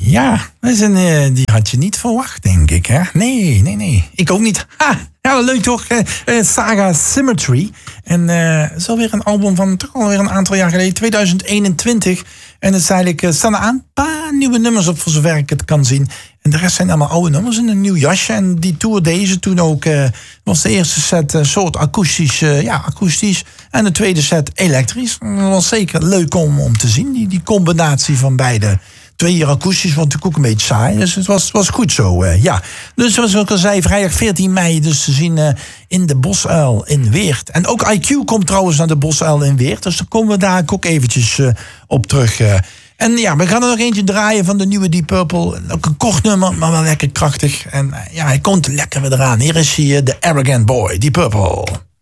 Ja, die had je niet verwacht, denk ik. Hè? Nee. Ik ook niet. Ja, leuk toch? Saga Symmetry. En het is alweer een album van toch alweer een aantal jaar geleden, 2021. En het is eigenlijk, staan er een paar nieuwe nummers op, voor zover ik het kan zien. En de rest zijn allemaal oude nummers in een nieuw jasje. En die tour deze toen ook, was de eerste set soort akoestisch. En de tweede set elektrisch. Dat was zeker leuk om te zien, die combinatie van beide. 2 jaar akoestisch, want natuurlijk ook een beetje saai. Dus het was goed zo, ja. Dus zoals ik al zei, vrijdag 14 mei dus te zien in de Bosuil in Weert. En ook IQ komt trouwens naar de Bosuil in Weert. Dus dan komen we daar ook eventjes op terug. En ja, we gaan er nog eentje draaien van de nieuwe Deep Purple. Ook een kort nummer, maar wel lekker krachtig. En ja, hij komt lekker weer eraan. Hier is hij, de Arrogant Boy, Deep Purple.